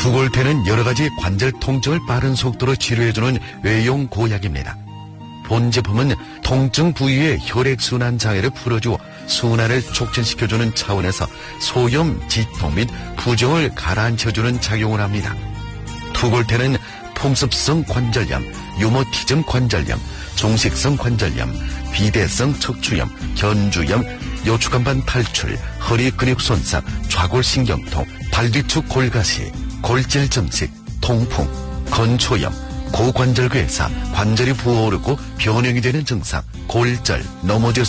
투골테는 여러가지 관절 통증을 빠른 속도로 치료해주는 외용 고약입니다. 본 제품은 통증 부위의 혈액순환 장애를 풀어주어 순환을 촉진시켜주는 차원에서 소염, 지통 및 부종을 가라앉혀주는 작용을 합니다. 투골테는 풍습성 관절염, 유모티즘 관절염, 종식성 관절염, 비대성 척추염, 견주염, 요추간반 탈출, 허리 근육 손상, 좌골신경통, 발뒤축 골가시, 골질 증식, 통풍, 건초염, 고관절 괴사, 관절이 부어오르고 변형이 되는 증상, 골절, 넘어질